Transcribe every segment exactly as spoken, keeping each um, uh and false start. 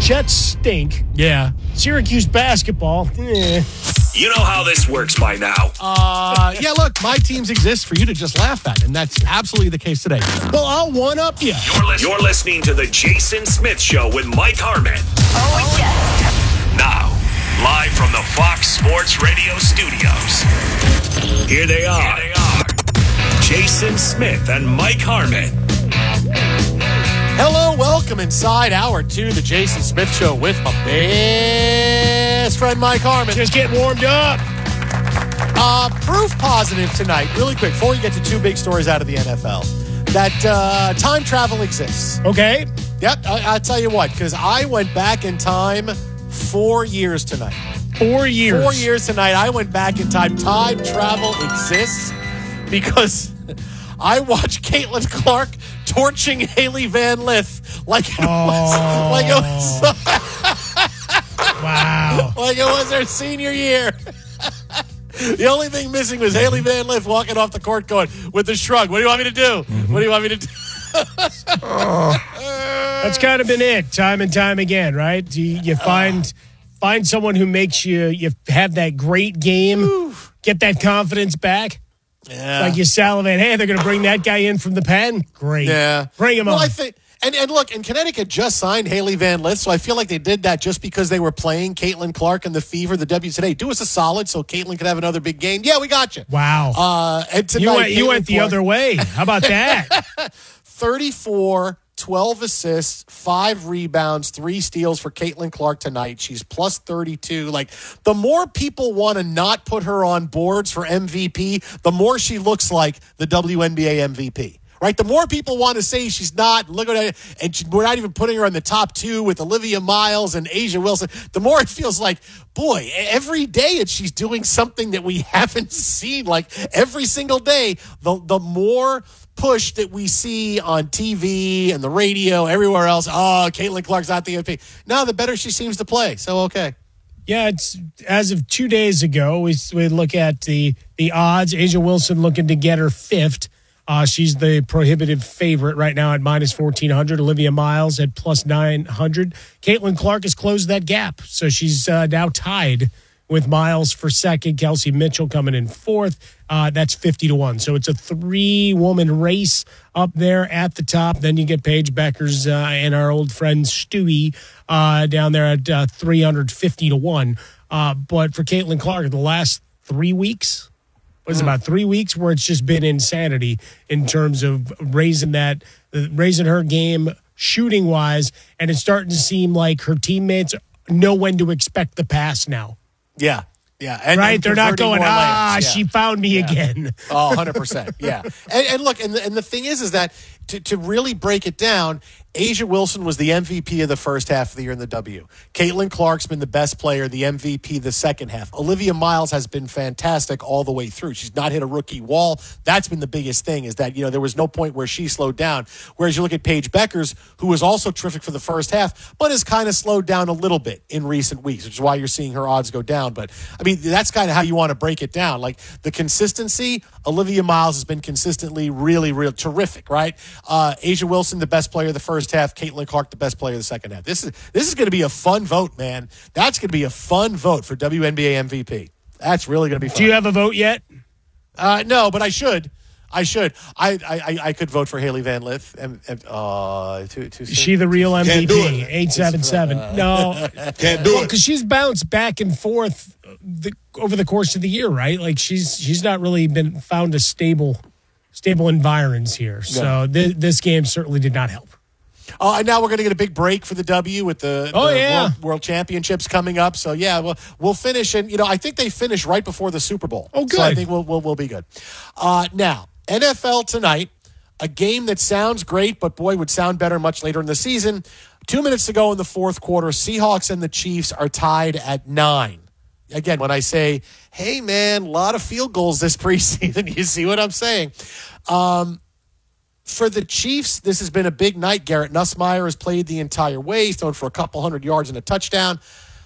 Jets stink. Yeah. Syracuse basketball, eh. You know how this works by now. Uh, yeah, look, my teams exist for you to just laugh at, and that's absolutely the case today. Well, I'll one-up you. You're, li- you're listening to The Jason Smith Show with Mike Harmon. Oh, yeah. Now, live from the Fox Sports Radio studios. Here they are. Here they are. Jason Smith and Mike Harmon. Hello, welcome inside hour two, The Jason Smith Show with my best friend Mike Harmon. Just getting warmed up. Uh, proof positive tonight, really quick, before we get to two big stories out of the N F L, that uh, time travel exists. Okay. Yep, I- I'll tell you what, because I went back in time four years tonight. Four years. Four years tonight, I went back in time. Time travel exists because I watched Caitlin Clark torching Haley Van Lith like it Oh. was like it was Wow. like it was her senior year. The only thing missing was Haley Van Lith walking off the court going with a shrug. What do you want me to do? Mm-hmm. What do you want me to do? That's kind of been it, time and time again, right? You, you find find someone who makes you you have that great game, get that confidence back. Yeah. Like you salivate, hey, they're going to bring that guy in from the pen. Great. Yeah. Bring him well, on. I think, and, and look, and Connecticut just signed Haley Van Lith, so I feel like they did that just because they were playing Caitlin Clark and the Fever. The W said, hey, do us a solid so Caitlin could have another big game. Yeah, we got you. Wow. Uh, and tonight, you went, you Caitlin went the Clark, other way. How about that? thirty-four, twelve assists, five rebounds, three steals for Caitlin Clark tonight. She's plus thirty-two. Like, the more people want to not put her on boards for M V P, the more she looks like the W N B A M V P. Right? The more people want to say she's not, look at it, and she, we're not even putting her in the top two with Olivia Miles and Asia Wilson, the more it feels like, boy, every day it's, she's doing something that we haven't seen. Like, every single day, the the more push that we see on T V and the radio, everywhere else, oh, Caitlin Clark's not the M V P. No, the better she seems to play. So, okay. Yeah, it's as of two days ago, we, we look at the, the odds. Asia Wilson looking to get her fifth. Uh, she's the prohibitive favorite right now at minus fourteen hundred. Olivia Miles at plus nine hundred. Caitlin Clark has closed that gap, so she's uh, now tied with Miles for second. Kelsey Mitchell coming in fourth. Uh, that's fifty to one. So it's a three-woman race up there at the top. Then you get Paige Beckers uh, and our old friend Stewie uh, down there at uh, three hundred fifty to one. Uh, but for Caitlin Clark, the last three weeks, was about three weeks where it's just been insanity in terms of raising that, raising her game shooting wise, and it's starting to seem like her teammates know when to expect the pass now. Yeah. Yeah. And, right? and They're not going, ah, yeah. she found me yeah. again. Oh, one hundred percent. Yeah. And, and look, and the, and the thing is, is that to, to really break it down, Asia Wilson was the M V P of the first half of the year in the W. Caitlin Clark's been the best player, the M V P the second half. Olivia Miles has been fantastic all the way through. She's not hit a rookie wall. That's been the biggest thing, is that, you know, there was no point where she slowed down. Whereas you look at Paige Beckers, who was also terrific for the first half, but has kind of slowed down a little bit in recent weeks, which is why you're seeing her odds go down. But, I mean, that's kind of how you want to break it down. Like, the consistency, Olivia Miles has been consistently really, really terrific, right? Uh, Asia Wilson, the best player of the first half. Caitlin Clark, the best player of the second half. This is this is going to be a fun vote, man. That's going to be a fun vote for W N B A M V P. That's really going to be fun. Do you have a vote yet? Uh, no, but I should. I should. I I, I could vote for Haley Van Lith. And, and, uh, too, too Is she the real M V P? eight seven seven. No. Can't do well, it. because she's bounced back and forth the, over the course of the year, right? Like, she's she's not really been found a stable stable environs here. So No. th- this game certainly did not help. Oh, and now we're going to get a big break for the W with the, oh, the yeah. World, World Championships coming up. So, yeah, we'll, we'll finish. And, you know, I think they finish right before the Super Bowl. Oh, good. So I think we'll, we'll, we'll be good. Uh, now, N F L tonight, a game that sounds great, but, boy, would sound better much later in the season. Two minutes to go in the fourth quarter, Seahawks and the Chiefs are tied at nine. Again, when I say, hey, man, a lot of field goals this preseason, you see what I'm saying? Um For the Chiefs, this has been a big night. Garrett Nussmeier has played the entire way. He's thrown for a couple hundred yards and a touchdown.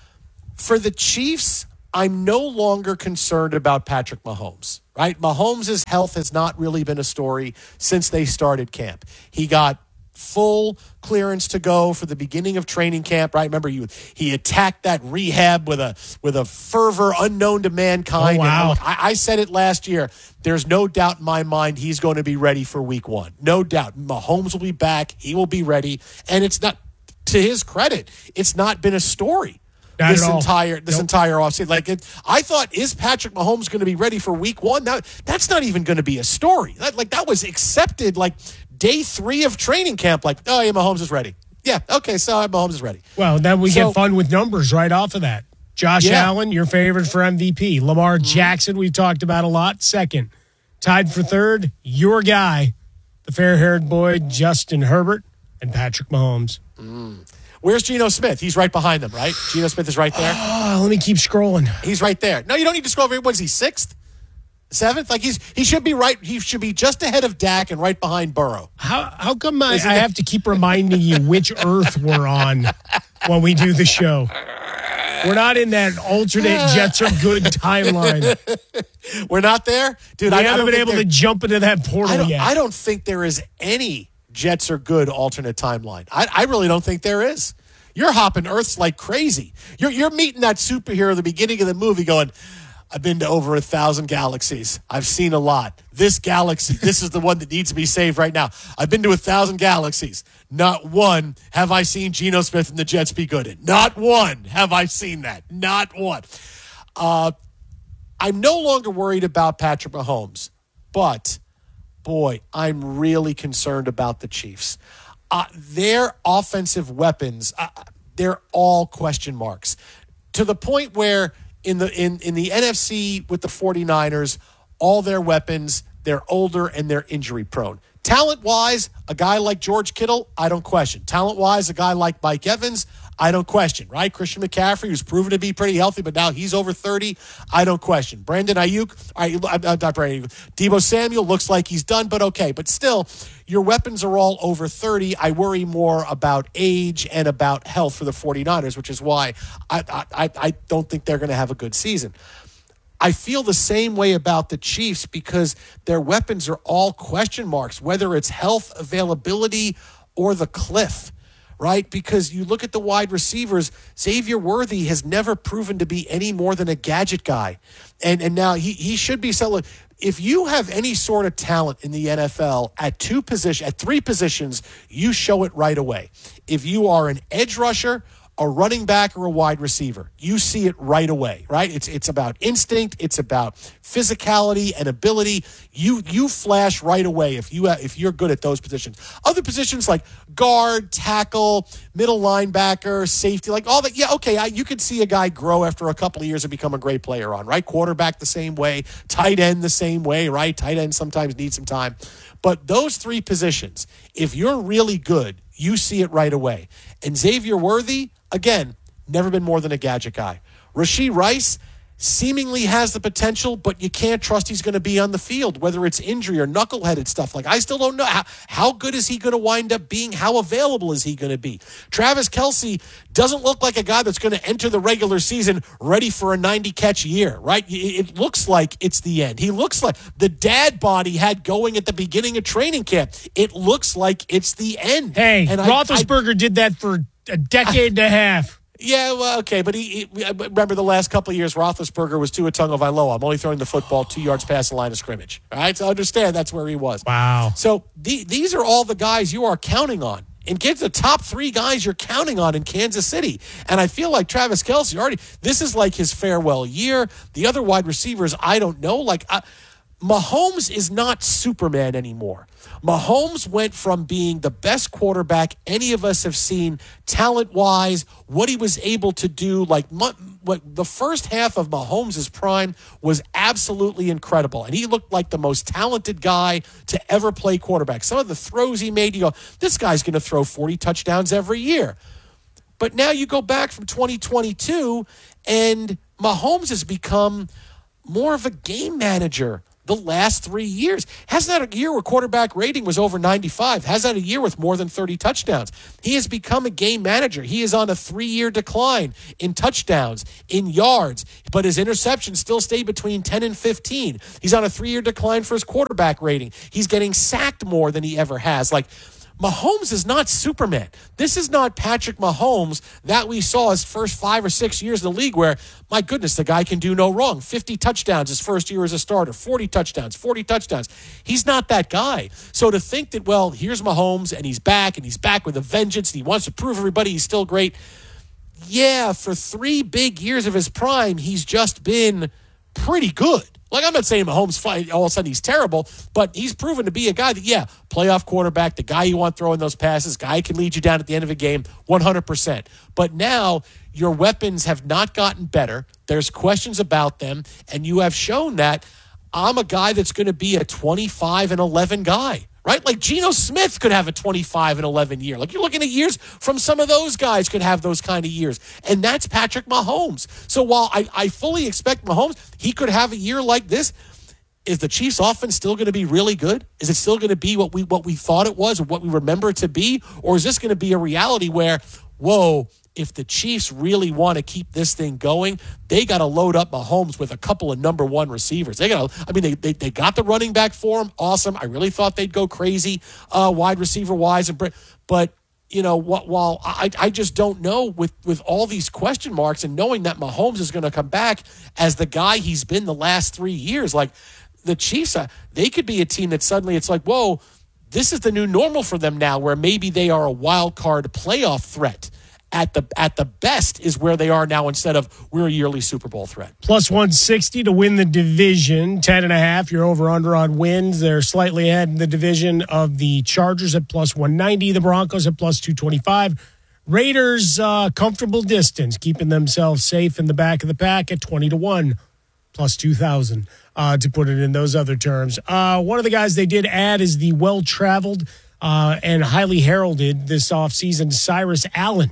For the Chiefs, I'm no longer concerned about Patrick Mahomes, right? Mahomes' health has not really been a story since they started camp. He got full clearance to go for the beginning of training camp, right? Remember, you he attacked that rehab with a with a fervor unknown to mankind. Oh, wow. And I, I said it last year. There's no doubt in my mind he's going to be ready for week one. No doubt. Mahomes will be back. He will be ready. And it's not, to his credit, it's not been a story. Not this at all. entire this Nope. entire offseason. Like it, I thought, is Patrick Mahomes going to be ready for week one? Now, that's not even going to be a story. That, like that was accepted like day three of training camp. Like, oh yeah, Mahomes is ready. Yeah, okay, so Mahomes is ready. Well, then we So- get fun with numbers right off of that. Josh Yeah. Allen, your favorite for M V P. Lamar Jackson, we've talked about a lot. Second. Tied for third, your guy, the fair-haired boy, Justin Herbert, and Patrick Mahomes. Where's Geno Smith? He's right behind them, right? Geno Smith is right there. Oh, let me keep scrolling. He's right there. No, you don't need to scroll over. What is he, sixth? Seventh? Like he's he should be right. He should be just ahead of Dak and right behind Burrow. How how come I, I have to keep reminding you which Earth we're on when we do the show? We're not in that alternate Jets are good timeline. We're not there, dude. We I, I haven't don't been think able to there- jump into that portal I don't, yet. I don't think there is any Jets are good alternate timeline. I, I really don't think there is. You're hopping Earths like crazy. You're you're meeting that superhero at the beginning of the movie going, I've been to over a thousand galaxies. I've seen a lot. This galaxy, this is the one that needs to be saved right now. I've been to a thousand galaxies. Not one have I seen Geno Smith and the Jets be good in. Not one have I seen that. Not one. Uh, I'm no longer worried about Patrick Mahomes, but boy, I'm really concerned about the Chiefs. Uh, their offensive weapons, uh, they're all question marks to the point where in the in, in the N F C with the 49ers, all their weapons, they're older and they're injury prone. Talent-wise, a guy like George Kittle, I don't question. Talent-wise, a guy like Mike Evans, I don't question, right? Christian McCaffrey, who's proven to be pretty healthy, but now he's over thirty, I don't question. Brandon Ayuk, I, I'm not Brandon Ayuk. Deebo Samuel looks like he's done, but okay. But still, your weapons are all over thirty. I worry more about age and about health for the 49ers, which is why I, I, I don't think they're going to have a good season. I feel the same way about the Chiefs because their weapons are all question marks, whether it's health, availability, or the cliff, right? Because you look at the wide receivers, Xavier Worthy has never proven to be any more than a gadget guy. And and now he, he should be selling. If you have any sort of talent in the N F L at two position, at three positions, you show it right away. If you are an edge rusher, a running back, or a wide receiver, you see it right away, right? It's it's about instinct, it's about physicality and ability. You you flash right away if you if you're good at those positions. Other positions like guard, tackle, middle linebacker, safety, like all that. Yeah, okay, I, you could see a guy grow after a couple of years and become a great player on, right? Quarterback the same way, tight end the same way, right? Tight end sometimes needs some time. But those three positions, if you're really good, you see it right away. And Xavier Worthy, again, never been more than a gadget guy. Rashee Rice seemingly has the potential, but you can't trust he's going to be on the field, whether it's injury or knuckleheaded stuff. Like, I still don't know. How, how good is he going to wind up being? How available is he going to be? Travis Kelce doesn't look like a guy that's going to enter the regular season ready for a ninety-catch year, right? It looks like it's the end. He looks like the dad bod he had going at the beginning of training camp. It looks like it's the end. Hey, and Roethlisberger I, I, did that for a decade I, and a half. Yeah, well, okay, but he, he remember the last couple of years, Roethlisberger was Tua Tagovailoa. I'm only throwing the football two yards past the line of scrimmage. All right, so understand that's where he was. Wow. So the, these are all the guys you are counting on. And get the top three guys you're counting on in Kansas City. And I feel like Travis Kelce already, this is like his farewell year. The other wide receivers, I don't know. Like, I, Mahomes is not Superman anymore. Mahomes went from being the best quarterback any of us have seen talent-wise, what he was able to do. Like, what the first half of Mahomes' prime was absolutely incredible. And he looked like the most talented guy to ever play quarterback. Some of the throws he made, you go, this guy's going to throw forty touchdowns every year. But now you go back from twenty twenty-two, and Mahomes has become more of a game manager the last three years. Hasn't had a year where quarterback rating was over ninety-five. Hasn't had a year with more than thirty touchdowns. He has become a game manager. He is on a three-year decline in touchdowns, in yards, but his interceptions still stay between ten and fifteen. He's on a three-year decline for his quarterback rating. He's getting sacked more than he ever has. Like, Mahomes is not Superman. This is not Patrick Mahomes that we saw his first five or six years in the league where, my goodness, the guy can do no wrong. fifty touchdowns his first year as a starter, forty touchdowns, forty touchdowns. He's not that guy. So to think that, well, here's Mahomes and he's back and he's back with a vengeance and he wants to prove everybody he's still great. Yeah, for three big years of his prime, he's just been pretty good. Like, I'm not saying Mahomes fight, all of a sudden he's terrible, but he's proven to be a guy that, yeah, playoff quarterback, the guy you want throwing those passes, guy who can lead you down at the end of a game, one hundred percent. But now your weapons have not gotten better. There's questions about them, and you have shown that I'm a guy that's going to be a twenty-five and eleven guy. Right? Like Geno Smith could have a twenty-five and eleven year. Like you're looking at years from some of those guys could have those kind of years. And that's Patrick Mahomes. So while I, I fully expect Mahomes, he could have a year like this. Is the Chiefs offense still going to be really good? Is it still going to be what we what we thought it was or what we remember it to be? Or is this going to be a reality where, whoa, if the Chiefs really want to keep this thing going, they got to load up Mahomes with a couple of number one receivers. They got to, I mean, they, they they got the running back for him. Awesome. I really thought they'd go crazy uh, wide receiver wise. And But, you know, while I, I just don't know with, with all these question marks and knowing that Mahomes is going to come back as the guy he's been the last three years, like the Chiefs, uh, they could be a team that suddenly it's like, whoa, this is the new normal for them now where maybe they are a wild card playoff threat. At the at the best is where they are now instead of we're a yearly Super Bowl threat. Plus one sixty to win the division, ten and a half. You're over under on wins. They're slightly ahead in the division of the Chargers at plus one ninety, the Broncos at plus two twenty-five. Raiders, uh, comfortable distance, keeping themselves safe in the back of the pack at twenty to one, plus two thousand, uh, to put it in those other terms. Uh, one of the guys they did add is the well-traveled uh, and highly heralded this offseason, Cyrus Allen.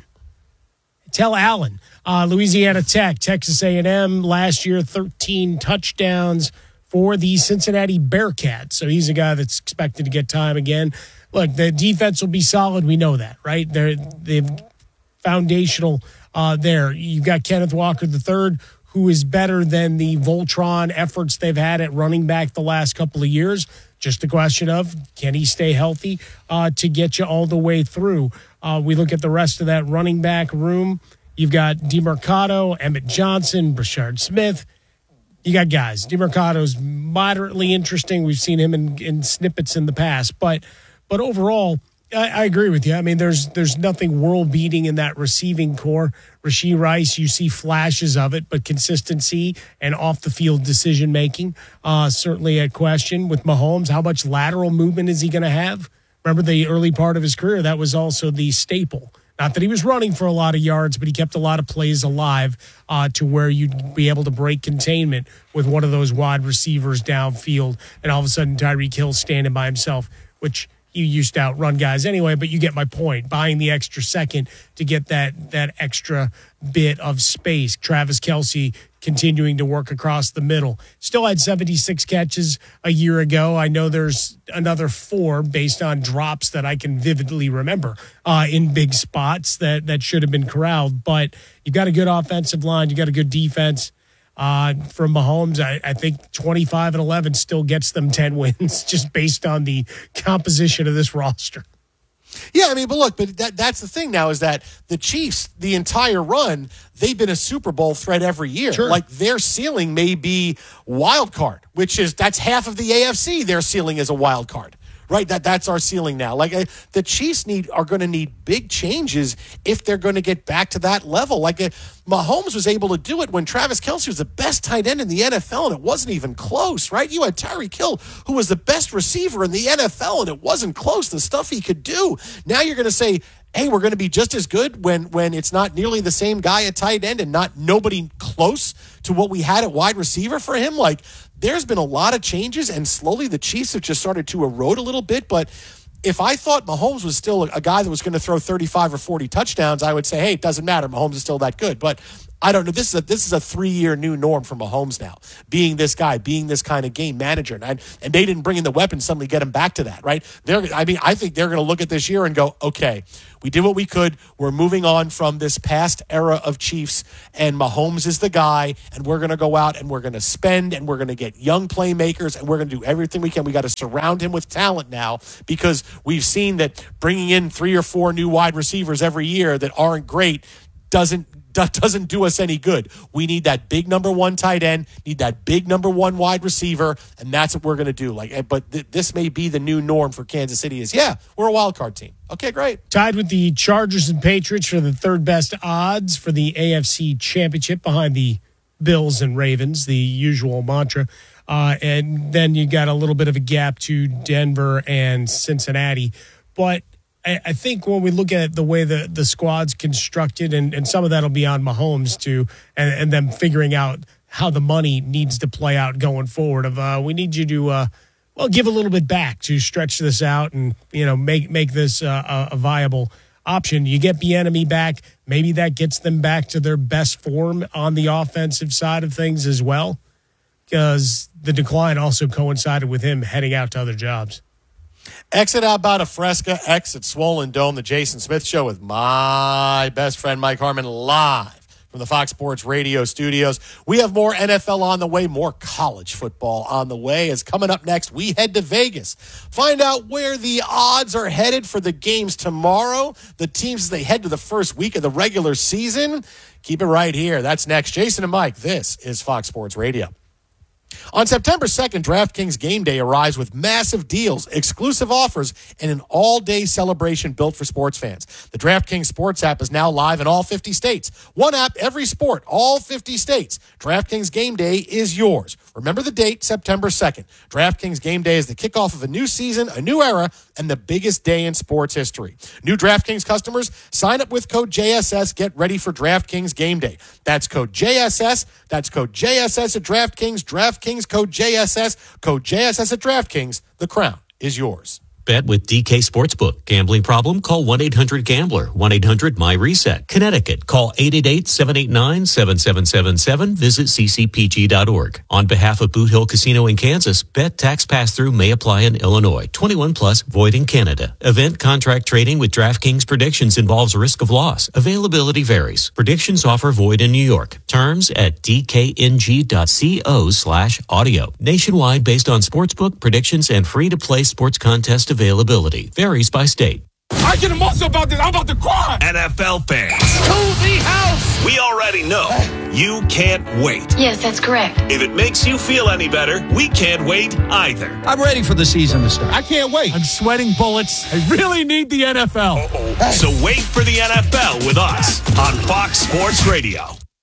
Tell Allen, uh, Louisiana Tech, Texas A and M, last year thirteen touchdowns for the Cincinnati Bearcats. So he's a guy that's expected to get time again. Look, the defense will be solid. We know that, right? They're they've foundational uh, there. You've got Kenneth Walker the third, who is better than the Voltron efforts they've had at running back the last couple of years. Just a question of, can he stay healthy uh, to get you all the way through? Uh, we look at the rest of that running back room. You've got DeMarcado, Emmett Johnson, Brashard Smith. You got guys. DeMarcado's moderately interesting. We've seen him in, in snippets in the past. But but overall, I, I agree with you. I mean, there's there's nothing world-beating in that receiving core. Rashee Rice, you see flashes of it, but consistency and off-the-field decision-making, uh, certainly a question. With Mahomes, how much lateral movement is he going to have? Remember the early part of his career, that was also the staple. Not that he was running for a lot of yards, but he kept a lot of plays alive uh, to where you'd be able to break containment with one of those wide receivers downfield, and all of a sudden Tyreek Hill standing by himself, which he used to outrun guys anyway, but you get my point. Buying the extra second to get that that extra bit of space. Travis Kelce continuing to work across the middle. Still had seventy-six catches a year ago. I know there's another four based on drops that I can vividly remember uh, in big spots that, that should have been corralled. But you got a good offensive line. You got a good defense. Uh, from Mahomes, I, I think twenty-five and eleven still gets them ten wins just based on the composition of this roster. Yeah, I mean, but look, but that, that's the thing now is that the Chiefs, the entire run, they've been a Super Bowl threat every year. Sure. Like their ceiling may be wild card, which is that's half of the A F C. Their ceiling is a wild card. Right, that that's our ceiling now. Like uh, the Chiefs need are going to need big changes if they're going to get back to that level. Like uh, Mahomes was able to do it when Travis Kelce was the best tight end in the N F L, and it wasn't even close. Right, you had Tyreek Hill, who was the best receiver in the N F L, and it wasn't close. The stuff he could do. Now you're going to say, hey, we're going to be just as good when when it's not nearly the same guy at tight end and not nobody close to what we had at wide receiver for him. Like, there's been a lot of changes, and slowly the Chiefs have just started to erode a little bit. But if I thought Mahomes was still a guy that was going to throw thirty-five or forty touchdowns, I would say, hey, it doesn't matter. Mahomes is still that good. But I don't know. This is a this is a three-year new norm for Mahomes now, being this guy, being this kind of game manager. And, I, and they didn't bring in the weapons, suddenly get him back to that, right? They're, I mean, I think they're going to look at this year and go, okay, we did what we could. We're moving on from this past era of Chiefs, and Mahomes is the guy, and we're going to go out and we're going to spend, and we're going to get young playmakers, and we're going to do everything we can. We got to surround him with talent now, because we've seen that bringing in three or four new wide receivers every year that aren't great doesn't doesn't do us any good. We need that big number one tight end, need that big number one wide receiver, and that's what we're going to do. Like, but th- this may be the new norm for Kansas City. Is yeah, we're a wild card team. Okay, great. Tied with the Chargers and Patriots for the third best odds for the A F C Championship, behind the Bills and Ravens, the usual mantra. Uh, and then you got a little bit of a gap to Denver and Cincinnati, but I think when we look at the way the, the squad's constructed, and, and some of that will be on Mahomes too, and, and them figuring out how the money needs to play out going forward. Of uh, we need you to uh, well give a little bit back to stretch this out and you know make make this uh, a, a viable option. You get Bieniemy back, maybe that gets them back to their best form on the offensive side of things as well, because the decline also coincided with him heading out to other jobs. Exit out about a Fresca, exit Swollen Dome, the Jason Smith Show with my best friend Mike Harmon, live from the Fox Sports Radio studios. We have more N F L on the way, more college football on the way. As coming up next, we head to Vegas. Find out where the odds are headed for the games tomorrow, the teams as they head to the first week of the regular season. Keep it right here. That's next. Jason and Mike, this is Fox Sports Radio. On September second, DraftKings Game Day arrives with massive deals, exclusive offers, and an all-day celebration built for sports fans. The DraftKings Sports app is now live in all fifty states. One app, every sport, all fifty states. DraftKings Game Day is yours. Remember the date, September second. DraftKings Game Day is the kickoff of a new season, a new era, and the biggest day in sports history. New DraftKings customers, sign up with code J S S. Get ready for DraftKings Game Day. That's code J S S. That's code J S S at DraftKings. DraftKings code J S S. Code J S S at DraftKings. The crown is yours. Bet with D K Sportsbook. Gambling problem? Call one eight hundred gambler. one eight hundred M Y reset. Connecticut. Call eight eight eight, seven eight nine, seven seven seven seven. Visit c c p g dot org. On behalf of Boot Hill Casino in Kansas, bet tax pass-through may apply in Illinois. twenty-one plus, void in Canada. Event contract trading with DraftKings Predictions involves risk of loss. Availability varies. Predictions offer void in New York. Terms at d k n g dot co slash audio. Nationwide based on sportsbook, predictions, and free-to-play sports contest availability. Varies by state. I get emotional about this. I'm about to cry. N F L fans, To the house. we already know you can't wait. Yes, that's correct. If it makes you feel any better, we can't wait either. I'm ready for the season to start. I can't wait. I'm sweating bullets. I really need the N F L. So wait for the N F L with us on Fox Sports Radio.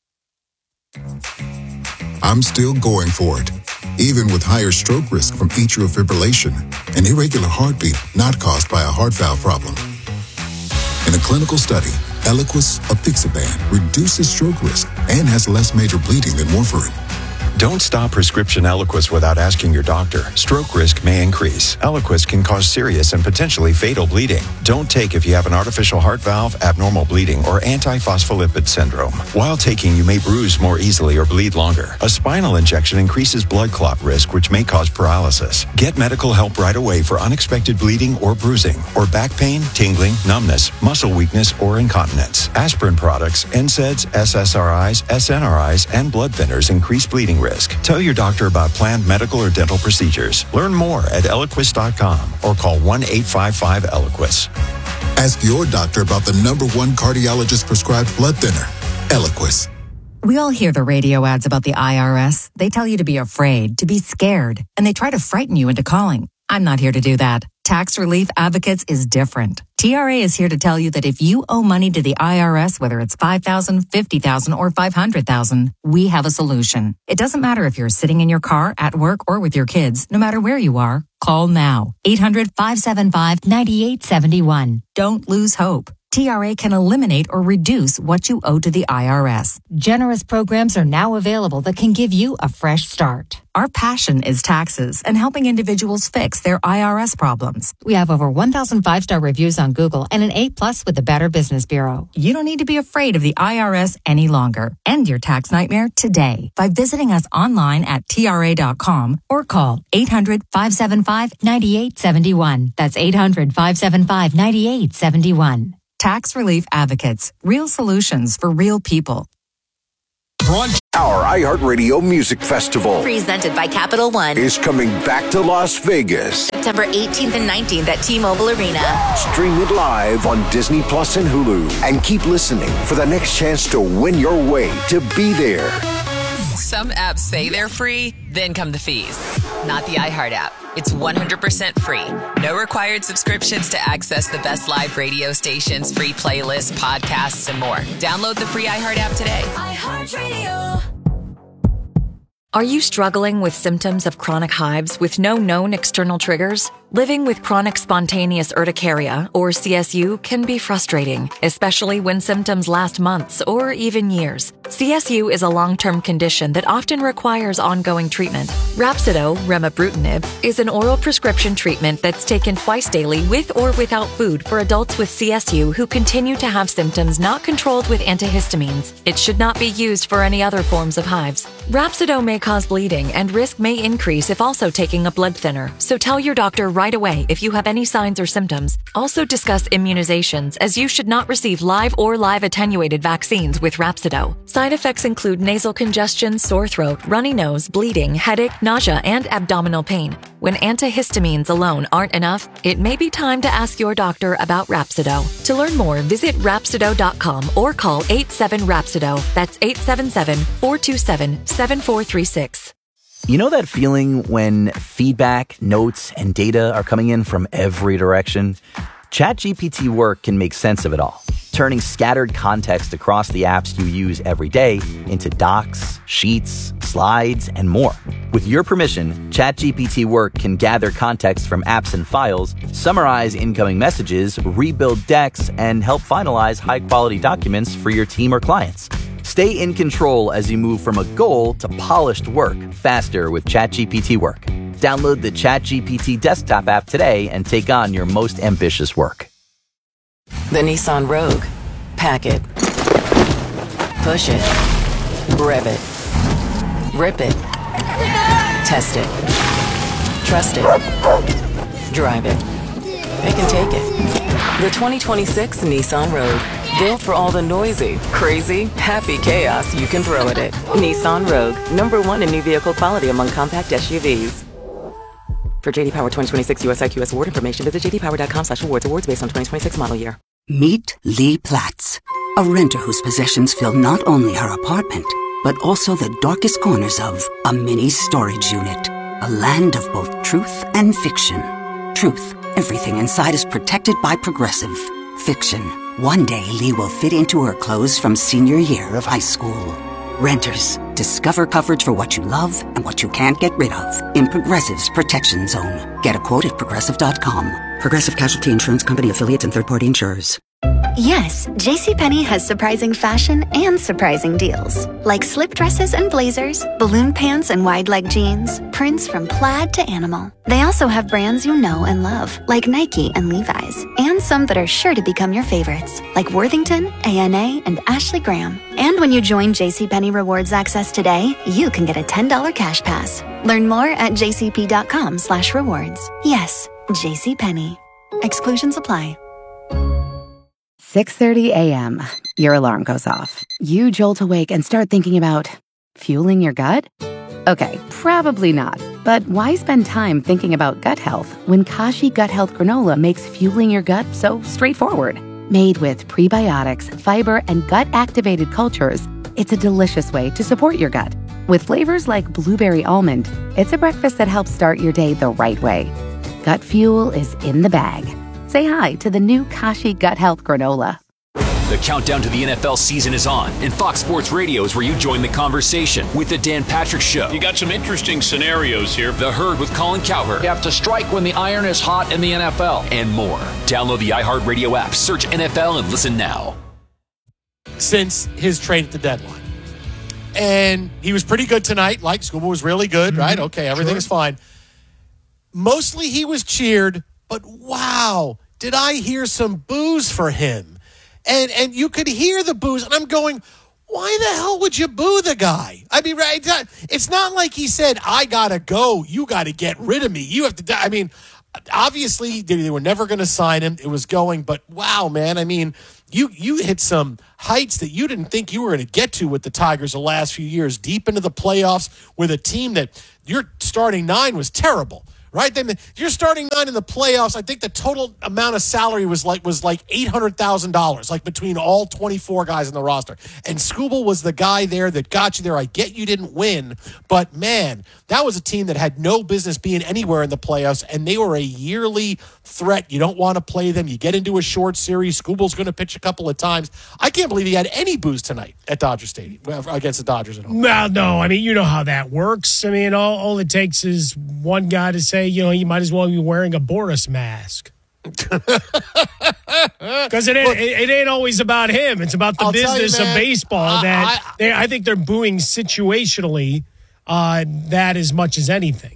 I'm still going for it, even with higher stroke risk from atrial fibrillation, an irregular heartbeat not caused by a heart valve problem. In a clinical study, Eliquis apixaban reduces stroke risk and has less major bleeding than warfarin. Don't stop prescription Eliquis without asking your doctor. Stroke risk may increase. Eliquis can cause serious and potentially fatal bleeding. Don't take if you have an artificial heart valve, abnormal bleeding, or antiphospholipid syndrome. While taking, you may bruise more easily or bleed longer. A spinal injection increases blood clot risk, which may cause paralysis. Get medical help right away for unexpected bleeding or bruising, or back pain, tingling, numbness, muscle weakness, or incontinence. Aspirin products, N SAIDs, S S R Is, S N R Is, and blood thinners increase bleeding risk. Tell your doctor about planned medical or dental procedures. Learn more at Eliquis dot com or call one eight five five Eliquis. Ask your doctor about the number one cardiologist prescribed blood thinner, Eliquis. We all hear the radio ads about the I R S. They tell you to be afraid, to be scared, and they try to frighten you into calling. I'm not here to do that. Tax Relief Advocates is different. T R A is here to tell you that if you owe money to the I R S, whether it's five thousand dollars, fifty thousand dollars, or five hundred thousand dollars, we have a solution. It doesn't matter if you're sitting in your car, at work, or with your kids. No matter where you are, call now. eight hundred, five seven five, nine eight seven one. Don't lose hope. T R A can eliminate or reduce what you owe to the I R S. Generous programs are now available that can give you a fresh start. Our passion is taxes and helping individuals fix their I R S problems. We have over one thousand five-star reviews on Google and an A plus with the Better Business Bureau. You don't need to be afraid of the I R S any longer. End your tax nightmare today by visiting us online at T R A dot com or call eight hundred, five seven five, nine eight seven one. That's eight hundred, five seven five, nine eight seven one. Tax Relief Advocates. Real solutions for real people. Our iHeartRadio Music Festival, presented by Capital One, is coming back to Las Vegas. September eighteenth and nineteenth at T-Mobile Arena. Stream it live on Disney Plus and Hulu. And keep listening for the next chance to win your way to be there. Some apps say they're free, then come the fees. Not the iHeart app. It's one hundred percent free. No required subscriptions to access the best live radio stations, free playlists, podcasts, and more. Download the free iHeart app today. iHeartRadio. Are you struggling with symptoms of chronic hives with no known external triggers? Living with chronic spontaneous urticaria, or C S U, can be frustrating, especially when symptoms last months or even years. C S U is a long-term condition that often requires ongoing treatment. Rhapsido, remibrutinib, is an oral prescription treatment that's taken twice daily with or without food for adults with C S U who continue to have symptoms not controlled with antihistamines. It should not be used for any other forms of hives. Rhapsido may cause bleeding and risk may increase if also taking a blood thinner, so tell your doctor right away if you have any signs or symptoms. Also discuss immunizations, as you should not receive live or live attenuated vaccines with Rhapsido. Side effects include nasal congestion, sore throat, runny nose, bleeding, headache, nausea, and abdominal pain. When antihistamines alone aren't enough, it may be time to ask your doctor about Rhapsido. To learn more, visit Rhapsido dot com or call eight seven Rhapsido. That's eight seven seven, four two seven, seven four three six. You know that feeling when feedback, notes, and data are coming in from every direction? ChatGPT Work can make sense of it all, turning scattered context across the apps you use every day into docs, sheets, slides, and more. With your permission, ChatGPT Work can gather context from apps and files, summarize incoming messages, rebuild decks, and help finalize high-quality documents for your team or clients. Stay in control as you move from a goal to polished work faster with ChatGPT Work. Download the ChatGPT desktop app today and take on your most ambitious work. The Nissan Rogue. Pack it. Push it. Rev it. Rip it. Test it. Trust it. Drive it. It can take it. The twenty twenty-six Nissan Rogue. Built for all the noisy, crazy, happy chaos you can throw at it. Nissan Rogue. Number one in new vehicle quality among compact S U Vs. For J D Power twenty twenty-six U S I Q S award information, visit j d power dot com slash awards. Awards based on twenty twenty-six model year. Meet Lee Platts, a renter whose possessions fill not only her apartment, but also the darkest corners of a mini storage unit. A land of both truth and fiction. Truth, everything inside is protected by Progressive. Fiction, one day Lee will fit into her clothes from senior year of high school. Renters, discover coverage for what you love and what you can't get rid of in Progressive's Protection Zone. Get a quote at progressive dot com. Progressive Casualty Insurance Company affiliates and third-party insurers. Yes, JCPenney has surprising fashion and surprising deals. Like slip dresses and blazers, balloon pants and wide leg jeans, prints from plaid to animal. They also have brands you know and love, like Nike and Levi's, and some that are sure to become your favorites, like Worthington, A N A, and Ashley Graham. And when you join JCPenney Rewards Access today, you can get a ten dollars cash pass. Learn more at jcp.com slash rewards. Yes, JCPenney. Exclusions apply. six thirty a.m. Your alarm goes off. You jolt awake and start thinking about fueling your gut? Okay, probably not. But why spend time thinking about gut health when Kashi Gut Health Granola makes fueling your gut so straightforward? Made with prebiotics, fiber, and gut-activated cultures, it's a delicious way to support your gut. With flavors like blueberry almond, it's a breakfast that helps start your day the right way. Gut fuel is in the bag. Say hi to the new Kashi Gut Health Granola. The countdown to the N F L season is on, and Fox Sports Radio is where you join the conversation with The Dan Patrick Show. You got some interesting scenarios here. The Herd with Colin Cowherd. You have to strike when the iron is hot in the N F L. And more. Download the iHeartRadio app, search N F L, and listen now. Since his trade at the deadline. And he was pretty good tonight. Like, Scooble was really good, mm-hmm. right? Okay, everything's sure. fine. Mostly he was cheered, but wow, did I hear some boos for him. And and you could hear the boos, and I'm going, why the hell would you boo the guy? I mean, right? It's not like he said, I got to go. You got to get rid of me. You have to die. I mean, obviously, they were never going to sign him. It was going, but wow, man. I mean, you you hit some heights that you didn't think you were going to get to with the Tigers the last few years, deep into the playoffs with a team that your starting nine was terrible. Right? Then you're starting nine in the playoffs. I think the total amount of salary was like was like eight hundred thousand dollars, like between all twenty-four guys in the roster. And Scooble was the guy there that got you there. I get you didn't win, but man, that was a team that had no business being anywhere in the playoffs, and they were a yearly threat. You don't want to play them. You get into a short series. Scooble's going to pitch a couple of times. I can't believe he had any booze tonight at Dodger Stadium against the Dodgers at home. Well, no, I mean, you know how that works. I mean, all, all it takes is one guy to say, you know, you might as well be wearing a Boris mask. Because it, ain't, it, it ain't always about him. It's about the I'll business you, man, of baseball. I, that I, they, I think they're booing situationally uh, that as much as anything.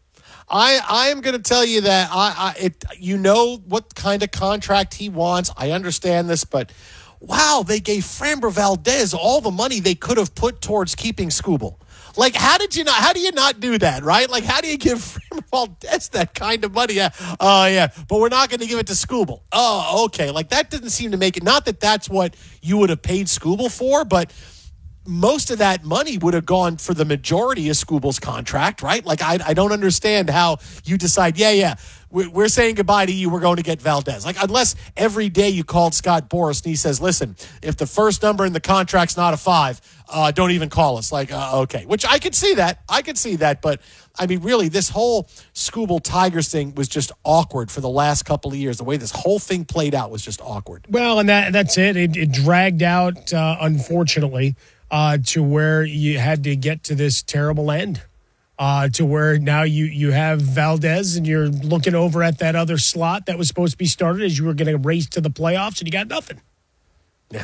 I, I am going to tell you that I, I it you know what kind of contract he wants. I understand this, but wow, they gave Framber Valdez all the money they could have put towards keeping Scooble. Like, how did you not? How do you not do that, right? Like, how do you give Framber Valdez that kind of money? Yeah, oh uh, yeah, but we're not going to give it to Scooble. Oh, okay. Like, that didn't seem to make it. Not that that's what you would have paid Scooble for, but most of that money would have gone for the majority of Scooble's contract, right? Like, I I don't understand how you decide. Yeah, yeah. We're saying goodbye to you. We're going to get Valdez. Like, unless every day you called Scott Boras and he says, listen, if the first number in the contract's not a five, uh, don't even call us. Like, uh, okay. Which I could see that. I could see that. But, I mean, really, this whole Scooble Tigers thing was just awkward for the last couple of years. The way this whole thing played out was just awkward. Well, and that that's it. It, it dragged out, uh, unfortunately, uh, to where you had to get to this terrible end. Uh, to where now you, you have Valdez and you're looking over at that other slot that was supposed to be started as you were going to race to the playoffs, and you got nothing. Yeah.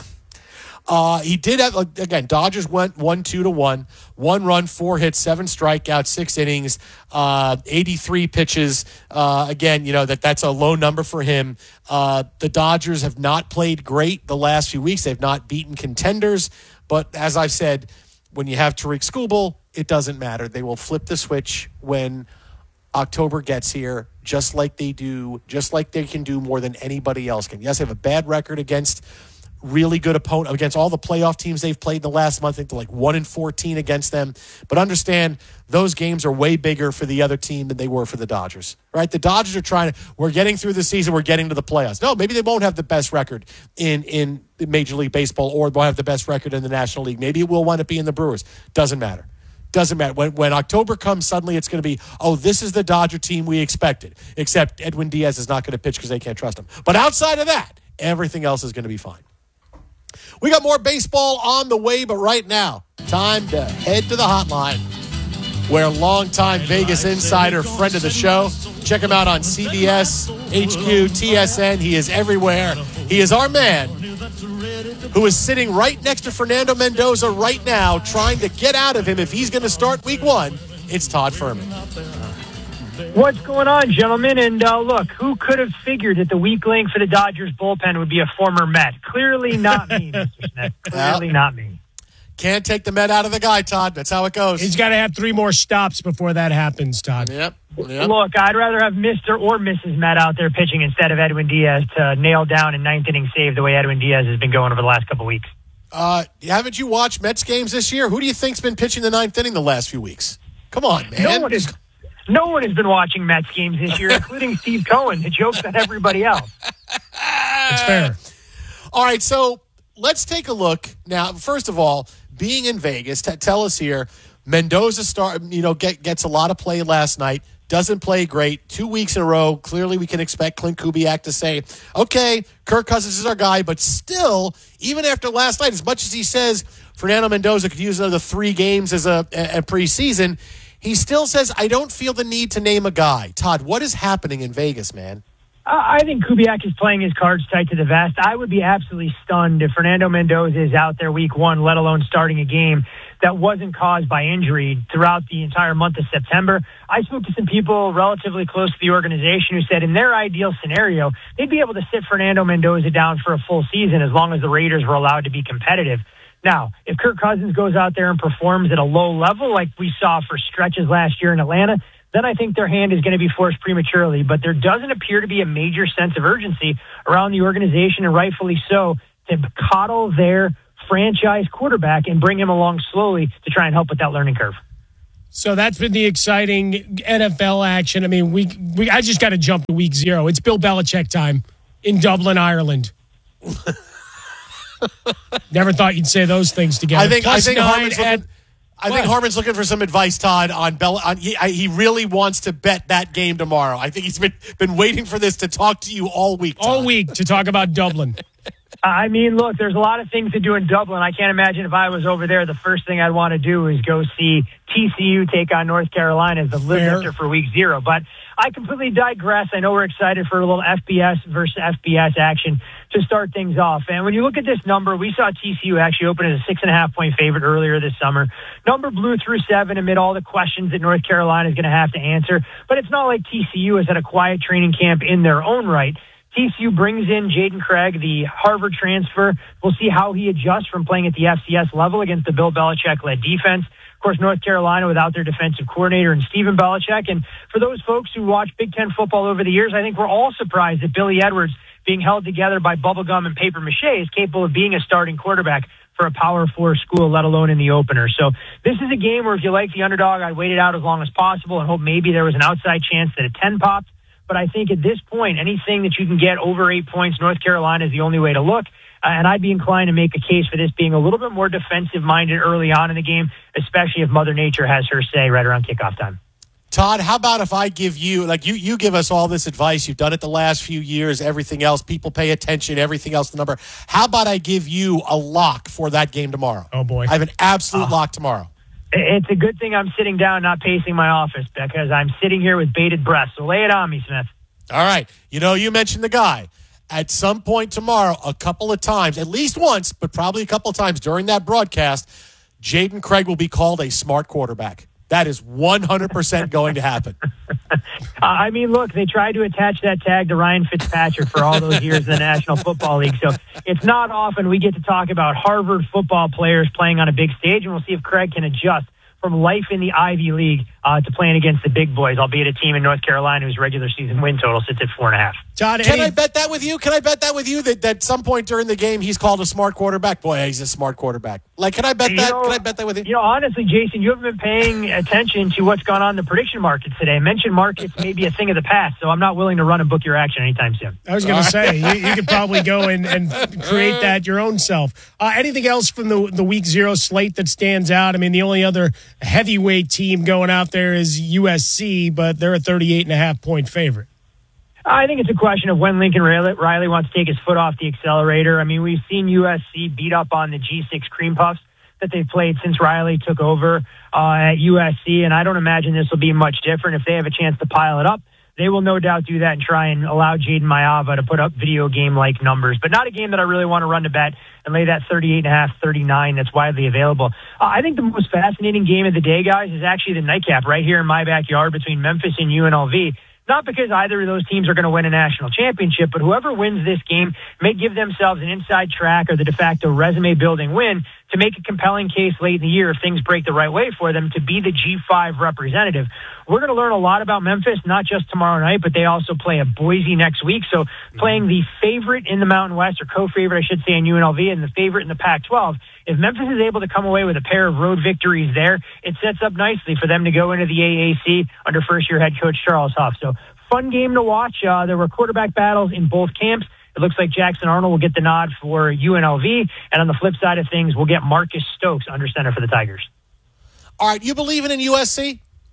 Uh, he did have, again, Dodgers went one, two to one, one run, four hits, seven strikeouts, six innings, uh, eighty-three pitches. Uh, again, you know, that that's a low number for him. Uh, the Dodgers have not played great the last few weeks. They've not beaten contenders. But as I've said, when you have Tariq Skubal, it doesn't matter. They will flip the switch when October gets here, just like they do, just like they can do more than anybody else can. Yes, they have a bad record against really good opponent, against all the playoff teams they've played in the last month. I think they're like one and fourteen against them. But understand, those games are way bigger for the other team than they were for the Dodgers, right? The Dodgers are trying to, we're getting through the season, we're getting to the playoffs. No, maybe they won't have the best record in, in Major League Baseball, or won't have the best record in the National League. Maybe it will wind up being the Brewers. Doesn't matter. Doesn't matter. When, when October comes, suddenly it's going to be, oh, this is the Dodger team we expected, except Edwin Diaz is not going to pitch because they can't trust him. But outside of that, everything else is going to be fine. We got more baseball on the way, but right now, time to head to the hotline, where longtime Vegas insider, friend of the show, check him out on C B S, H Q, T S N. He is everywhere. He is our man, who is sitting right next to Fernando Mendoza right now, trying to get out of him if he's going to start week one. It's Todd Fuhrman. What's going on, gentlemen? And uh, look, who could have figured that the weak link for the Dodgers bullpen would be a former Met? Clearly not me, Mister Smith. Clearly well, not me. Can't take the Met out of the guy, Todd. That's how it goes. He's got to have three more stops before that happens, Todd. Yep. yep. Look, I'd rather have Mister or Missus Met out there pitching instead of Edwin Diaz to nail down a ninth inning save the way Edwin Diaz has been going over the last couple of weeks. Uh, haven't you watched Mets games this year? Who do you think's been pitching the ninth inning the last few weeks? Come on, man. No one is. No one has been watching Mets games this year, including Steve Cohen. The joke's on everybody else. It's fair. All right, so let's take a look now. First of all, being in Vegas, t- tell us here, Mendoza start, you know, get, gets a lot of play last night. doesn't play great. Two weeks in a row, clearly we can expect Clint Kubiak to say, okay, Kirk Cousins is our guy, but still, even after last night, as much as he says Fernando Mendoza could use another three games as a, a preseason, he still says, I don't feel the need to name a guy. Todd, what is happening in Vegas, man? I think Kubiak is playing his cards tight to the vest. I would be absolutely stunned if Fernando Mendoza is out there week one, let alone starting a game that wasn't caused by injury throughout the entire month of September. I spoke to some people relatively close to the organization who said in their ideal scenario, they'd be able to sit Fernando Mendoza down for a full season as long as the Raiders were allowed to be competitive. Now, if Kirk Cousins goes out there and performs at a low level like we saw for stretches last year in Atlanta, then I think their hand is going to be forced prematurely. But there doesn't appear to be a major sense of urgency around the organization, and rightfully so, to coddle their franchise quarterback and bring him along slowly to try and help with that learning curve. So that's been the exciting N F L action. I mean, we, we I just got to jump to week zero. It's Bill Belichick time in Dublin, Ireland. Never thought you'd say those things together. I think, Plus I think Harmon's at, looking, I think Harmon's looking for some advice, Todd, on Bell. On, he, I, he really wants to bet that game tomorrow. I think he's been been waiting for this to talk to you all week. Todd. All week to talk about Dublin. I mean, look, there's a lot of things to do in Dublin. I can't imagine if I was over there, the first thing I'd want to do is go see T C U take on North Carolina as the limiter for week zero. But I completely digress. I know we're excited for a little F B S versus F B S action to start things off. And when you look at this number, we saw T C U actually open as a six and a half point favorite earlier this summer. Number blew through seven amid all the questions that North Carolina is going to have to answer. But it's not like T C U has had a quiet training camp in their own right. T C U brings in Jaden Craig, the Harvard transfer. We'll see how he adjusts from playing at the F C S level against the Bill Belichick-led defense. Of course, North Carolina without their defensive coordinator and Stephen Belichick. And for those folks who watch Big Ten football over the years, I think we're all surprised that Billy Edwards, being held together by bubblegum and paper mache, is capable of being a starting quarterback for a Power Four school, let alone in the opener. So this is a game where if you like the underdog, I'd wait it out as long as possible and hope maybe there was an outside chance that a ten popped. But I think at this point, anything that you can get over eight points, North Carolina is the only way to look. Uh, and I'd be inclined to make a case for this being a little bit more defensive-minded early on in the game, especially if Mother Nature has her say right around kickoff time. Todd, how about if I give you, like you, you give us all this advice. You've done it the last few years, everything else. People pay attention, everything else, the number. How about I give you a lock for that game tomorrow? Oh, boy. I have an absolute oh. lock tomorrow. It's a good thing I'm sitting down, not pacing my office, because I'm sitting here with bated breath. So lay it on me, Smith. All right. You know, you mentioned the guy. At some point tomorrow, a couple of times, at least once, but probably a couple of times during that broadcast, Jaden Craig will be called a smart quarterback. That is one hundred percent going to happen. uh, I mean, look, they tried to attach that tag to Ryan Fitzpatrick for all those years in the National Football League. So it's not often we get to talk about Harvard football players playing on a big stage, and we'll see if Craig can adjust from life in the Ivy League uh, to playing against the big boys, albeit a team in North Carolina whose regular season win total sits at four and a half. Todd, can I bet that with you? Can I bet that with you that, that at some point during the game he's called a smart quarterback? Boy, he's a smart quarterback. Like, can I bet you that? Know, can I bet that with you? You know, honestly, Jason, you haven't been paying attention to what's gone on in the prediction markets today. Mention markets may be a thing of the past, so I'm not willing to run and book your action anytime soon. I was going to say, you, you could probably go and, and create that your own self. Uh, anything else from the, the week zero slate that stands out? I mean, the only other heavyweight team going out there is U S C, but they're a thirty-eight and a half point favorite. I think it's a question of when Lincoln Riley wants to take his foot off the accelerator. I mean, we've seen U S C beat up on the G six Cream Puffs that they've played since Riley took over uh, at U S C, and I don't imagine this will be much different. If they have a chance to pile it up, they will no doubt do that and try and allow Jaden Mayava to put up video game-like numbers, but not a game that I really want to run to bet and lay that thirty-eight and a half, thirty-nine that's widely available. Uh, I think the most fascinating game of the day, guys, is actually the nightcap right here in my backyard between Memphis and U N L V. Not because either of those teams are going to win a national championship, but whoever wins this game may give themselves an inside track or the de facto resume-building win to make a compelling case late in the year if things break the right way for them to be the G five representative. We're going to learn a lot about Memphis, not just tomorrow night, but they also play at Boise next week. So playing the favorite in the Mountain West, or co-favorite, I should say, in U N L V, and the favorite in the Pac twelve, if Memphis is able to come away with a pair of road victories there, it sets up nicely for them to go into the A A C under first-year head coach Charles Huff. So fun game to watch. Uh, there were quarterback battles in both camps. It looks like Jackson Arnold will get the nod for U N L V. And on the flip side of things, we'll get Marcus Stokes under center for the Tigers. All right, you believing in U S C?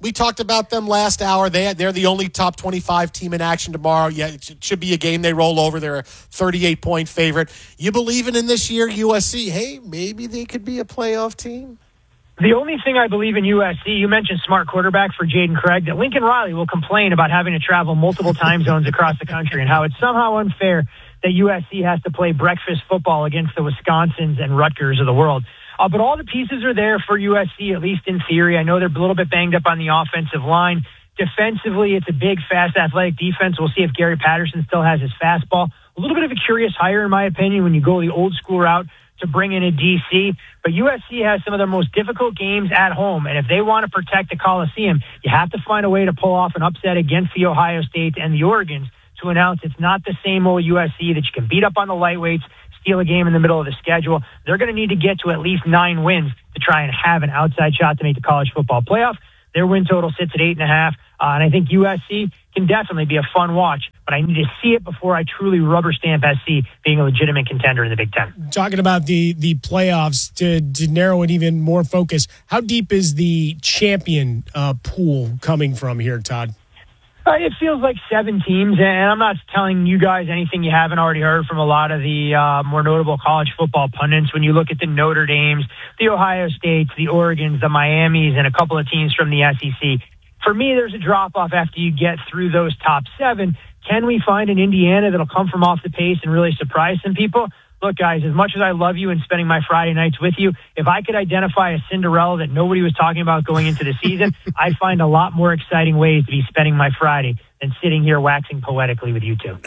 We talked about them last hour. They they're the only top twenty-five team in action tomorrow. Yeah, it should be a game they roll over. They're a thirty-eight point favorite. You believing in this year, U S C? Hey, maybe they could be a playoff team. The only thing I believe in U S C, you mentioned smart quarterback for Jaden Craig, that Lincoln Riley will complain about having to travel multiple time zones across the country and how it's somehow unfair that U S C has to play breakfast football against the Wisconsins and Rutgers of the world. Uh, but all the pieces are there for U S C, at least in theory. I know they're a little bit banged up on the offensive line. Defensively, it's a big, fast, athletic defense. We'll see if Gary Patterson still has his fastball. A little bit of a curious hire, in my opinion, when you go the old school route to bring in a D C. But U S C has some of their most difficult games at home. And if they want to protect the Coliseum, you have to find a way to pull off an upset against the Ohio State and the Oregons to announce it's not the same old U S C that you can beat up on the lightweights, steal a game in the middle of the schedule. They're going to need to get to at least nine wins to try and have an outside shot to make the college football playoff. Their win total sits at eight and a half. Uh, and I think U S C can definitely be a fun watch, but I need to see it before I truly rubber stamp S C being a legitimate contender in the Big Ten. Talking about the, the playoffs, to, to narrow it even more focus, how deep is the champion uh, pool coming from here, Todd? Uh, it feels like seven teams, and I'm not telling you guys anything you haven't already heard from a lot of the uh, more notable college football pundits. When you look at the Notre Dames, the Ohio States, the Oregons, the Miamis, and a couple of teams from the S E C, for me, there's a drop-off after you get through those top seven. Can we find an Indiana that'll come from off the pace and really surprise some people? Look, guys, as much as I love you and spending my Friday nights with you, if I could identify a Cinderella that nobody was talking about going into the season, I'd find a lot more exciting ways to be spending my Friday than sitting here waxing poetically with you two.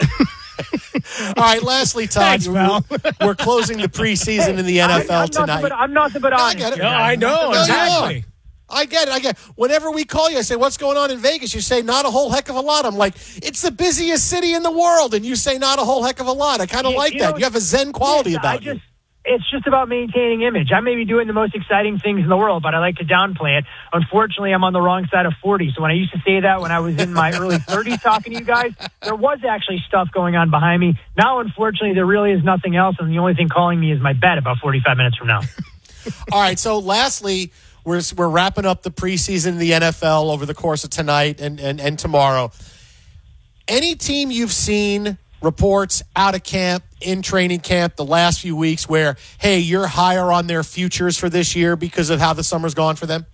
All right, lastly, Todd, Thanks, we're, we're closing the preseason in the N F L I'm, I'm tonight. Nothing but, I'm nothing but honest. I get it. No, I know, No, exactly. I get it. I get it. Whenever we call you, I say, what's going on in Vegas? You say, not a whole heck of a lot. I'm like, it's the busiest city in the world. And you say, not a whole heck of a lot. I kind of You- like you that. know, You have a zen quality Listen, about I just, you. It's just about maintaining image. I may be doing the most exciting things in the world, but I like to downplay it. Unfortunately, I'm on the wrong side of forty. So when I used to say that when I was in my early thirties talking to you guys, there was actually stuff going on behind me. Now, unfortunately, there really is nothing else. And the only thing calling me is my bed about forty-five minutes from now. All right, so lastly, we're, we're wrapping up the preseason in the N F L over the course of tonight and, and, and tomorrow. Any team you've seen reports out of camp, in training camp the last few weeks where, hey, you're higher on their futures for this year because of how the summer's gone for them?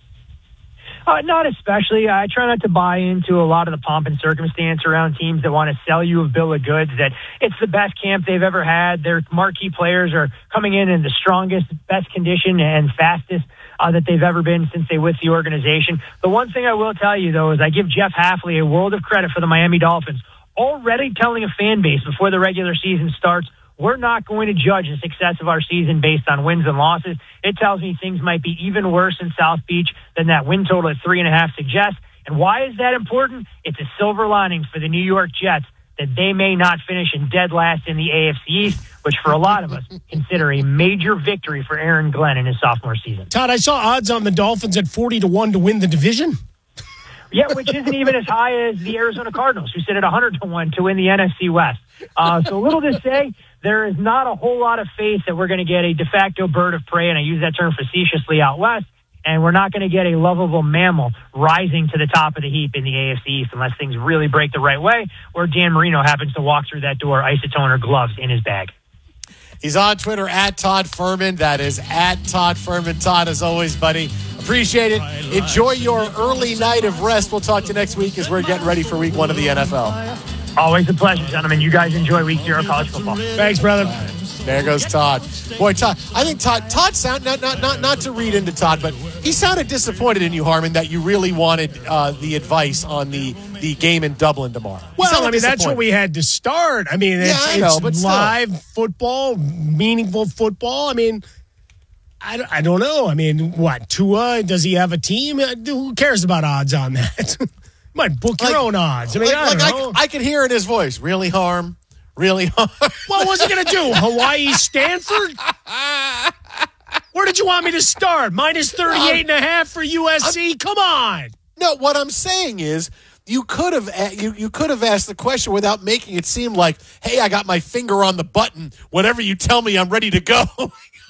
Uh, not especially. I try not to buy into a lot of the pomp and circumstance around teams that want to sell you a bill of goods that it's the best camp they've ever had. Their marquee players are coming in in the strongest, best condition and fastest uh, that they've ever been since they with the organization. The one thing I will tell you, though, is I give Jeff Hafley a world of credit for the Miami Dolphins already telling a fan base before the regular season starts, we're not going to judge the success of our season based on wins and losses. It tells me things might be even worse in South Beach than that win total at three and a half suggests. And why is that important? It's a silver lining for the New York Jets that they may not finish in dead last in the A F C East, which for a lot of us consider a major victory for Aaron Glenn in his sophomore season. Todd, I saw odds on the Dolphins at forty to one to win the division. Yeah, which isn't even as high as the Arizona Cardinals, who sit at one hundred to one to win the N F C West. Uh, so little to say, there is not a whole lot of faith that we're going to get a de facto bird of prey, and I use that term facetiously out west, and we're not going to get a lovable mammal rising to the top of the heap in the A F C East unless things really break the right way, or Dan Marino happens to walk through that door, isotone or gloves in his bag. He's on Twitter at Todd Furman. That is at Todd Furman. Todd, as always, buddy, appreciate it. Enjoy your early night of rest. We'll talk to you next week as we're getting ready for week one of the N F L. Always a pleasure, gentlemen. You guys enjoy week zero of college football. Thanks, brother. There goes Todd. Boy, Todd, I think Todd, Todd sound, not, not, not, not to read into Todd, but he sounded disappointed in you, Harmon, that you really wanted uh, the advice on the, the game in Dublin tomorrow. Well, I mean, that's what we had to start. I mean, it's, Yeah, I know, it's but still. live football, meaningful football. I mean, I, don't- I don't know. I mean, what, Tua, does he have a team? Uh, Who cares about odds on that? You might book your Like- own odds. I mean, like, I don't like know. I, I could hear in his voice, really, Harm? Really, Harm? What was he going to do? Hawaii, Stanford? Where did you want me to start? Minus thirty-eight and a half for U S C? Come on. No, what I'm saying is you could have a- you, you could have asked the question without making it seem like, hey, I got my finger on the button. Whenever you tell me, I'm ready to go.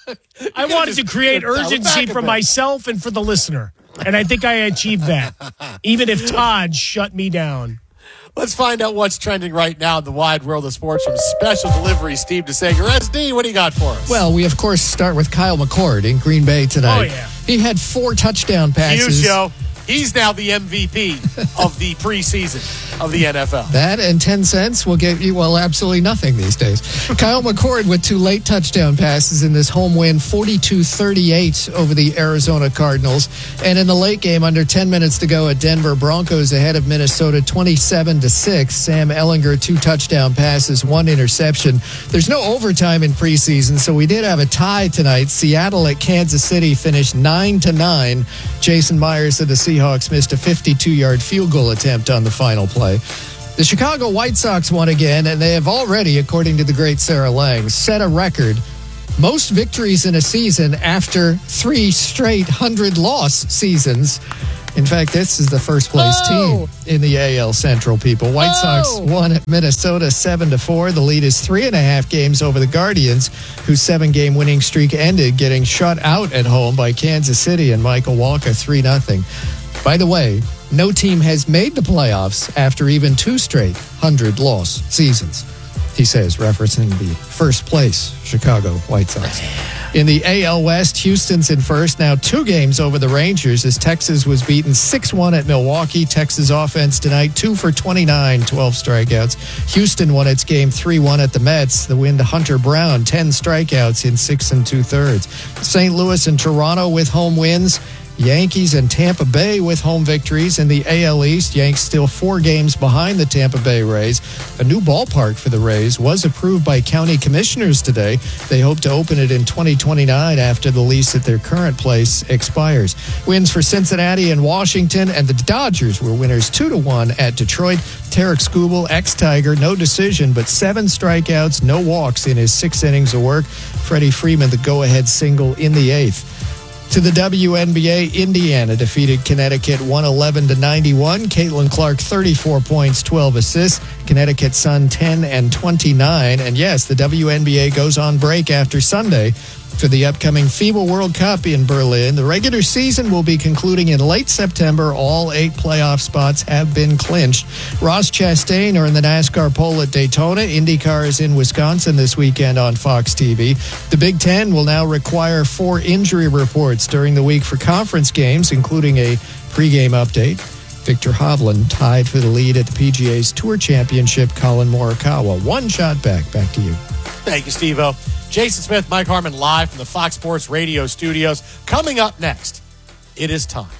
I wanted to create urgency for myself and for the listener. And I think I achieved that, even if Todd shut me down. Let's find out what's trending right now in the wide world of sports from Special Delivery, Steve DeSager. S D, what do you got for us? Well, we, of course, start with Kyle McCord in Green Bay tonight. Oh, yeah. He had four touchdown passes. Huge, Joe. He's now the M V P of the preseason of the N F L. That and ten cents will get you, well, absolutely nothing these days. Kyle McCord with two late touchdown passes in this home win, forty-two thirty-eight over the Arizona Cardinals. And in the late game, under ten minutes to go at Denver, Broncos ahead of Minnesota twenty-seven to six. Sam Ehlinger, two touchdown passes, one interception. There's no overtime in preseason, so we did have a tie tonight. Seattle at Kansas City finished nine to nine. Jason Myers of the Seahawks Seahawks missed a fifty-two-yard field goal attempt on the final play. The Chicago White Sox won again, and they have already, according to the great Sarah Lang, set a record. Most victories in a season after three straight hundred-loss seasons. In fact, this is the first-place oh. team in the A L Central, people. White oh. Sox won at Minnesota seven to four. The lead is three and a half games over the Guardians, whose seven-game winning streak ended getting shut out at home by Kansas City and Michael Walker three nothing. By the way, no team has made the playoffs after even two straight hundred-loss seasons, he says, referencing the first-place Chicago White Sox. In the A L West, Houston's in first, now two games over the Rangers as Texas was beaten six one at Milwaukee. Texas offense tonight, two for twenty-nine, twelve strikeouts. Houston won its game three one at the Mets. The win to Hunter Brown, ten strikeouts in six and two-thirds. Saint Louis and Toronto with home wins. Yankees and Tampa Bay with home victories. In the A L East, Yanks still four games behind the Tampa Bay Rays. A new ballpark for the Rays was approved by county commissioners today. They hope to open it in twenty twenty-nine after the lease at their current place expires. Wins for Cincinnati and Washington, and the Dodgers were winners two to one at Detroit. Tarek Skubal, ex-Tiger, no decision, but seven strikeouts, no walks in his six innings of work. Freddie Freeman, the go-ahead single in the eighth. To the W N B A, Indiana defeated Connecticut one eleven to ninety-one. Caitlin Clark, thirty-four points, twelve assists. Connecticut Sun, ten and twenty-nine. And yes, the W N B A goes on break after Sunday for the upcoming FIBA World Cup in Berlin. The regular season will be concluding in late September. All eight playoff spots have been clinched. Ross Chastain are in the NASCAR pole at Daytona. IndyCar is in Wisconsin this weekend on Fox T V. The Big Ten will now require four injury reports during the week for conference games, including a pregame update. Victor Hovland tied for the lead at the P G A's Tour Championship. Colin Morikawa, one shot back. Back to you. Thank you, Steve-O. Jason Smith, Mike Harmon, live from the Fox Sports Radio studios. Coming up next, it is time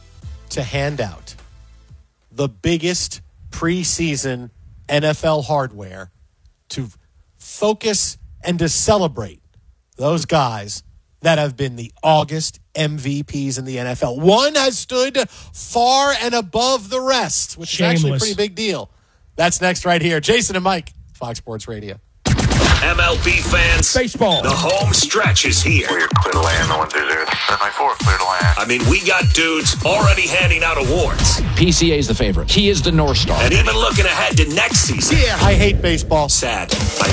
to hand out the biggest preseason N F L hardware to focus and to celebrate those guys that have been the August M V Ps in the N F L. One has stood far and above the rest, which Shameless. is actually a pretty big deal. That's next right here. Jason and Mike, Fox Sports Radio. M L B fans, baseball. The home stretch is here. We're clear to land, no one through there. seven by four, clear to land. I mean, we got dudes already handing out awards. P C A is the favorite. He is the North Star. And even looking ahead to next season. Yeah, I hate baseball. Sad, I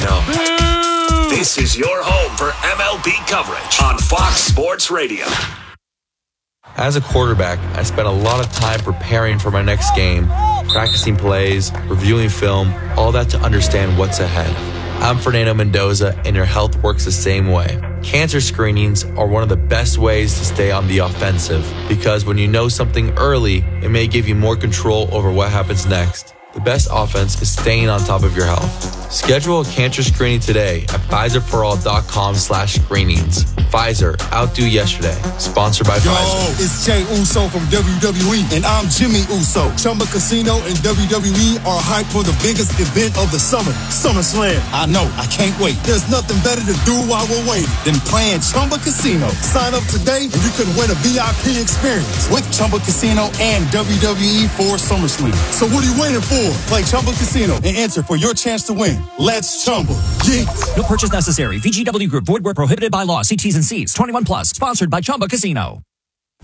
know. Boo! This is your home for M L B coverage on Fox Sports Radio. As a quarterback, I spent a lot of time preparing for my next game, practicing plays, reviewing film, all that to understand what's ahead. I'm Fernando Mendoza, and your health works the same way. Cancer screenings are one of the best ways to stay on the offensive, because when you know something early, it may give you more control over what happens next. The best offense is staying on top of your health. Schedule a cancer screening today at Pfizer For All dot com slash screenings. Pfizer, outdo yesterday. Sponsored by Yo, Pfizer. It's Jay Uso from W W E, and I'm Jimmy Uso. Chumba Casino and W W E are hyped for the biggest event of the summer, SummerSlam. I know, I can't wait. There's nothing better to do while we're waiting than playing Chumba Casino. Sign up today and you could win a V I P experience with Chumba Casino and W W E for SummerSlam. So what are you waiting for? Play Chumba Casino and enter for your chance to win. Let's Chumba. Yeah. No purchase necessary. V G W Group. Void where prohibited by law. See T's and C's. twenty-one plus. Sponsored by Chumba Casino.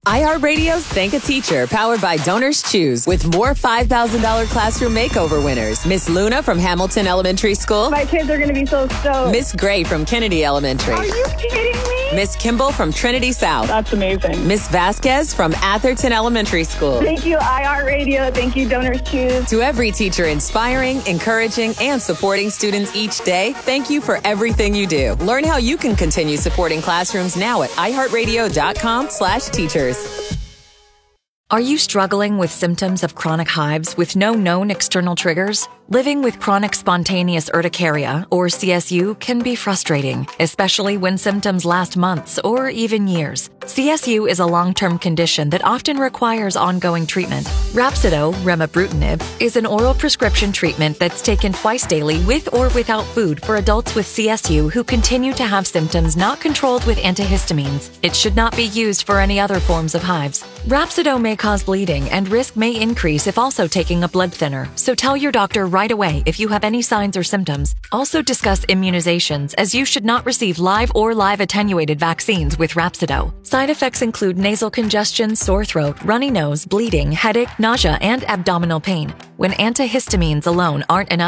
iHeartRadio's Thank a Teacher, powered by Donors Choose, with more five thousand dollars classroom makeover winners. Miss Luna from Hamilton Elementary School. My kids are going to be so stoked. Miss Gray from Kennedy Elementary. Are you kidding me? Miss Kimball from Trinity South. That's amazing. Miss Vasquez from Atherton Elementary School. Thank you, iHeartRadio. Thank you, Donors Choose. To every teacher inspiring, encouraging, and supporting students each day, thank you for everything you do. Learn how you can continue supporting classrooms now at iHeartRadio.com slash teachers. Are you struggling with symptoms of chronic hives with no known external triggers? Living with chronic spontaneous urticaria, or C S U, can be frustrating, especially when symptoms last months or even years. C S U is a long-term condition that often requires ongoing treatment. Rhapsido, remibrutinib, is an oral prescription treatment that's taken twice daily with or without food for adults with C S U who continue to have symptoms not controlled with antihistamines. It should not be used for any other forms of hives. Rhapsido may cause bleeding, and risk may increase if also taking a blood thinner, so tell your doctor right away if you have any signs or symptoms. Also discuss immunizations, as you should not receive live or live attenuated vaccines with Rhapsido. Side effects include nasal congestion, sore throat, runny nose, bleeding, headache, nausea, and abdominal pain. When antihistamines alone aren't enough,